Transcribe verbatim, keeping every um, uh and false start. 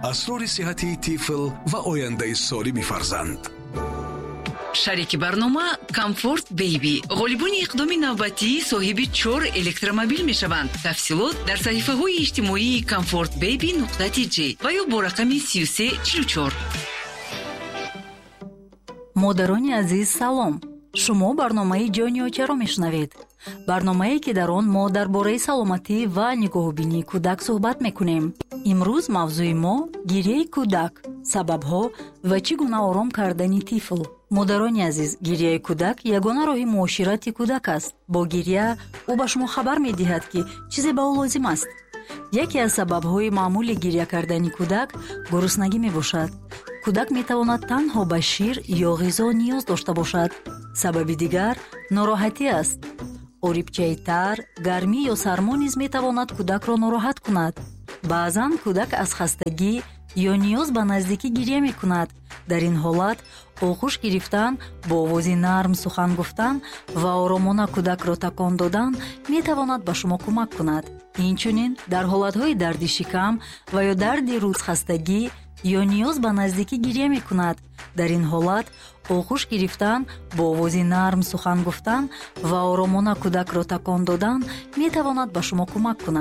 اسرار صحتی طفل و آینده سالم فرزند. شریک برنامه کامفورت بیبی غالبون اقدام نوبتی صاحب چهار الکترومبیل می شوند. تفصیلات در صحیفه های اجتماعی کامفورت بیبی نقطه تی جی و یا با رقم سی و سه چهل و چهار. مادرانی عزیز سلام. شما برنامه جانی آچه می شنوید. برنامه‌ای که در آن ما درباره سلامتی و نگاهبینی کودک صحبت می‌کنیم. امروز موضوع ما گریه کودک، سبب‌ها و چگونه آرام کردن طفل. مادران عزیز، گریه کودک یگانه راه معاشرت کودک است. با گریه او به شما خبر می‌دهد که چیزی به او لازم است. یکی از سبب‌های معمول گریه کردن کودک گرسنگی میباشد. کودک میتواند تنها به شیر یا غذا نیاز داشته باشد. سبب دیگر ناراحتی است. اوریبچه‌ای تر، گرمی یا سرما نیز میتواند کودک را ناراحت کند. بعضاً کودک از خستگی یا نیاز به نزدیکی گریه میکند. در این حالت آغوش گرفتن، با آواز نرم سخن گفتن و آرامانه کودک را تکان دادن میتواند به شما کمک کند. اینچنین در حالتهای درد شکم و یا درد روزخستگی یا نیاز به نزدیکی گریه میکند. در این حالت آغوش گرفتن، با آواز نرم سخن گفتن و آرامانه کودک را تکان دادن میتواند به شما کمک کند.